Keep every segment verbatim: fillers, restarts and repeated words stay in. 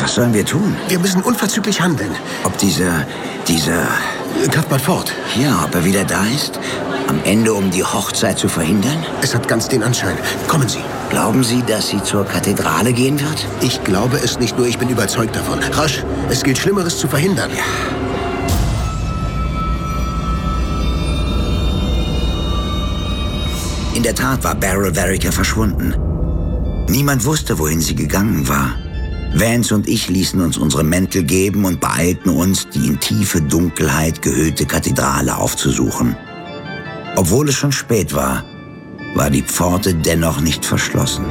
Was sollen wir tun? Wir müssen unverzüglich handeln. Ob dieser... dieser... Cuthbert Ford. Ja, ob er wieder da ist? Am Ende, um die Hochzeit zu verhindern? Es hat ganz den Anschein. Kommen Sie. Glauben Sie, dass sie zur Kathedrale gehen wird? Ich glaube es nicht nur, ich bin überzeugt davon. Rasch, es gilt Schlimmeres zu verhindern. Ja. In der Tat war Beryl Vereker verschwunden. Niemand wusste, wohin sie gegangen war. Vance und ich ließen uns unsere Mäntel geben und beeilten uns, die in tiefe Dunkelheit gehüllte Kathedrale aufzusuchen. Obwohl es schon spät war, war die Pforte dennoch nicht verschlossen.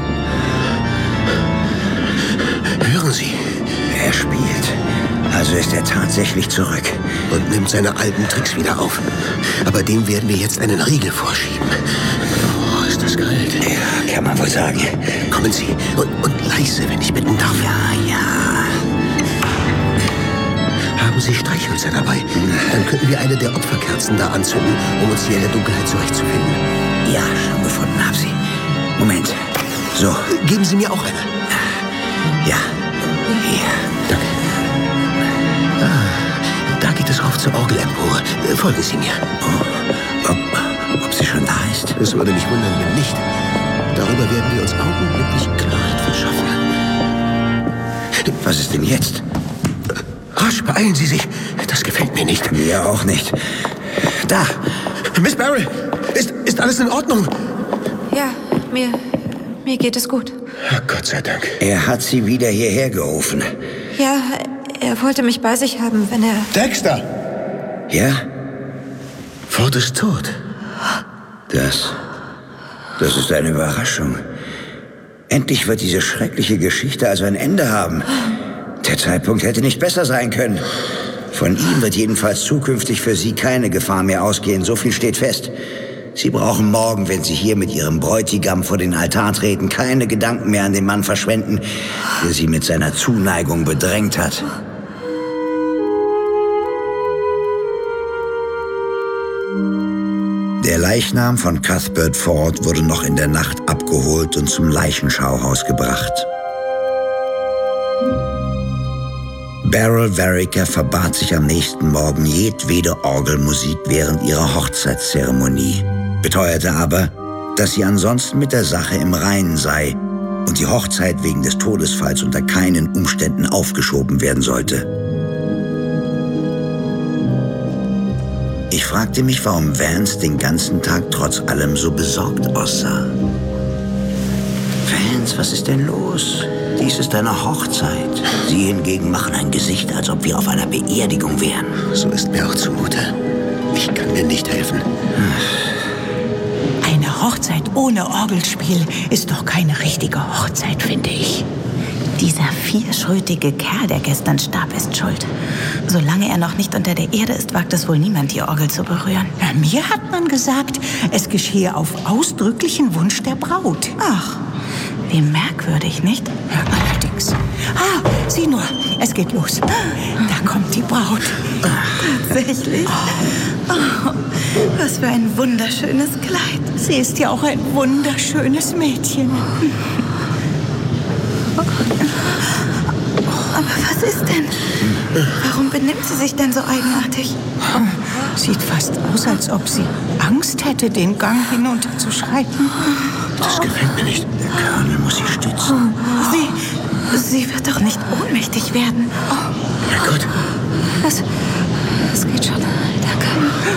Hören Sie. Er spielt. Also ist er tatsächlich zurück. Und nimmt seine alten Tricks wieder auf. Aber dem werden wir jetzt einen Riegel vorschieben. Oh, ist das kalt. Ja, kann man wohl sagen. Kommen Sie. Und, und leise, wenn ich bitten darf. Ja, ja. Haben Sie Streichhölzer dabei? Dann könnten wir eine der Opferkerzen da anzünden, um uns hier in der Dunkelheit zurechtzufinden. Ja, schon gefunden hab sie. Moment. So. Geben Sie mir auch eine. Ja. Hier. Danke. Ah, da geht es rauf zur Orgelempore. Folgen Sie mir. Oh, ob, ob sie schon da ist? Es würde mich wundern, wenn nicht. Darüber werden wir uns augenblicklich Klarheit verschaffen. Was ist denn jetzt? Rasch, beeilen Sie sich. Das gefällt mir nicht. Mir auch nicht. Da. Miss Beryl, ist, ist alles in Ordnung? Ja, mir, mir geht es gut. Oh, Gott sei Dank. Er hat sie wieder hierher gerufen. Ja, er wollte mich bei sich haben, wenn er... Dexter! Ja? Ford ist tot. Das... Das ist eine Überraschung. Endlich wird diese schreckliche Geschichte also ein Ende haben. Der Zeitpunkt hätte nicht besser sein können. Von ihm wird jedenfalls zukünftig für Sie keine Gefahr mehr ausgehen. So viel steht fest. Sie brauchen morgen, wenn Sie hier mit Ihrem Bräutigam vor den Altar treten, keine Gedanken mehr an den Mann verschwenden, der Sie mit seiner Zuneigung bedrängt hat. Der Leichnam von Cuthbert Ford wurde noch in der Nacht abgeholt und zum Leichenschauhaus gebracht. Beryl Vereker verbat sich am nächsten Morgen jedwede Orgelmusik während ihrer Hochzeitszeremonie, beteuerte aber, dass sie ansonsten mit der Sache im Reinen sei und die Hochzeit wegen des Todesfalls unter keinen Umständen aufgeschoben werden sollte. Ich fragte mich, warum Vance den ganzen Tag trotz allem so besorgt aussah. Vance, was ist denn los? Dies ist eine Hochzeit. Sie hingegen machen ein Gesicht, als ob wir auf einer Beerdigung wären. So ist mir auch zumute. Ich kann mir nicht helfen. Eine Hochzeit ohne Orgelspiel ist doch keine richtige Hochzeit, finde ich. Dieser vierschrötige Kerl, der gestern starb, ist schuld. Solange er noch nicht unter der Erde ist, wagt es wohl niemand, die Orgel zu berühren. Ja, mir hat man gesagt, es geschehe auf ausdrücklichen Wunsch der Braut. Ach, wie merkwürdig, nicht? Ja, allerdings. Ah, sieh nur, es geht los. Da kommt die Braut. Tatsächlich? Oh, was für ein wunderschönes Kleid. Sie ist ja auch ein wunderschönes Mädchen. Aber was ist denn? Warum benimmt sie sich denn so eigenartig? Sieht fast aus, als ob sie Angst hätte, den Gang hinunterzuschreiten. Das gefällt mir nicht. Der Colonel muss sie stützen. Sie, sie wird doch nicht ohnmächtig werden. Oh. Ja, gut. Das, das geht schon. Danke.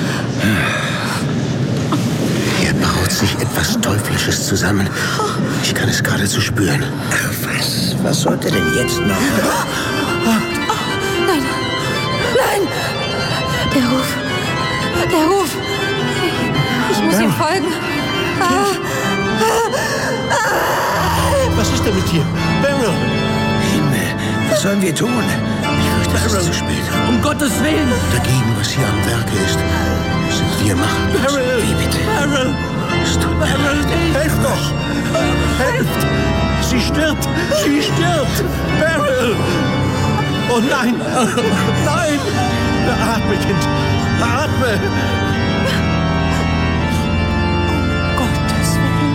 Hier braut sich etwas Teuflisches zusammen. Ich kann es geradezu spüren. Was? Was sollte denn jetzt noch? Oh, nein, nein! Der Ruf, der Ruf! Ich muss ihm folgen. Ah. Was ist denn mit dir? Beryl! Himmel, was sollen wir tun? Ich fürchte, es ist zu spät. Um Gottes Willen! Dagegen, was hier am Werke ist, sind wir machtlos. Beryl! Wie bitte? Beryl! Es tut mir Beryl, leid. helft doch! Helft! Sie stirbt! Sie stirbt! Beryl! Oh nein! Nein! Atme, Kind! Atme!